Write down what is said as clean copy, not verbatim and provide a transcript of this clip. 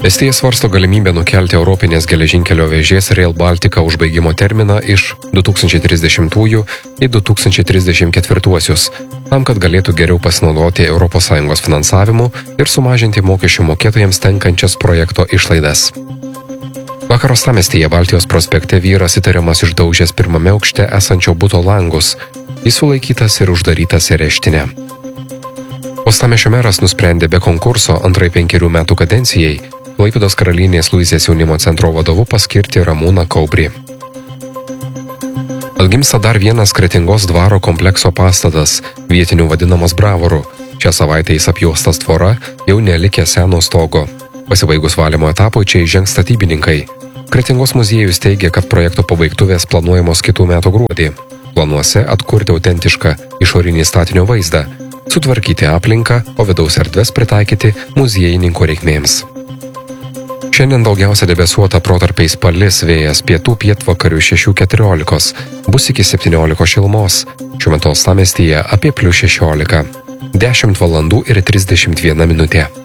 Estija svarsto galimybę nukelti Europinės geležinkelio vėžės Rail Baltica užbaigimo terminą iš 2030 į 2034, tam, kad galėtų geriau pasinaudoti ES finansavimu ir sumažinti mokesčių mokėtojams tenkančias projekto išlaidas. Vakar uostamiestyje Baltijos prospekte vyras įtariamas išdaužęs pirmame aukšte esančio buto langus. Jis sulaikytas ir uždarytas areštinę. Uostamiesčio meras nusprendė be konkurso antrai 5 metų kadencijai Klaipėdos Karalienės Luizės jaunimo centro vadovu paskirti Ramūną Kaubrį. Atgimsta dar vienas Kretingos dvaro komplekso pastatas, vietinių vadinamas Bravoru. Šią savaitę jis apjuostas tvora, jau nelikė seno stogo. Pasibaigus valymo etapui čia įžengs statybininkai. Kretingos muziejus teigia, kad projekto pabaigtuvės planuojamos kitų metų gruodį. Planuose atkurti autentišką išorinį statinio vaizdą, sutvarkyti aplinką, o vidaus erdves pritaikyti muziejininko reikmėms. Šiandien daugiausia debesuota, protarpiais palis, vėjas pietų pietvakarių 6–14, bus iki 17 šilumos. Šiuo metu uostamiestyje apie +16. 10 valandų ir 31 minutė.